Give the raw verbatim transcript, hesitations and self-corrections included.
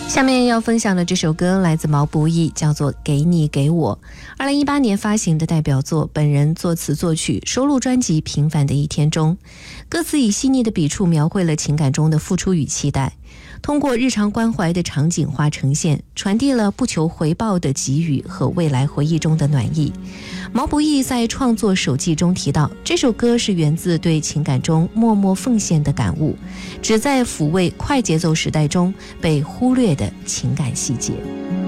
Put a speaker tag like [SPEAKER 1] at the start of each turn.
[SPEAKER 1] 下面要分享的这首歌来自毛不易，叫做《给你给我》。二零一八年发行的代表作，本人作词作曲，收录专辑《平凡的一天》中。歌词以细腻的笔触描绘了情感中的付出与期待，通过日常关怀的场景化呈现，传递了不求回报的给予和未来回忆中的暖意。毛不易在创作手记中提到，这首歌是源自对情感中默默奉献的感悟，旨在抚慰快节奏时代中被忽略的情感细节。